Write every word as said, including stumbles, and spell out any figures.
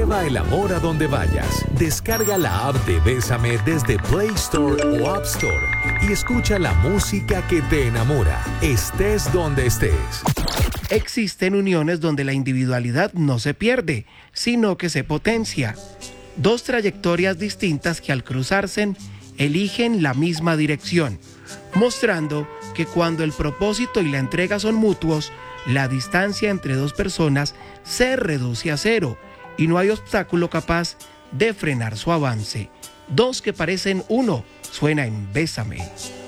Lleva el amor a donde vayas. Descarga la app de Bésame desde Play Store o App Store y escucha la música que te enamora, estés donde estés. Existen uniones donde la individualidad no se pierde, sino que se potencia. Dos trayectorias distintas que al cruzarse eligen la misma dirección, mostrando que cuando el propósito y la entrega son mutuos, la distancia entre dos personas se reduce a cero y no hay obstáculo capaz de frenar su avance. Dos que parecen uno, suena en Bésame.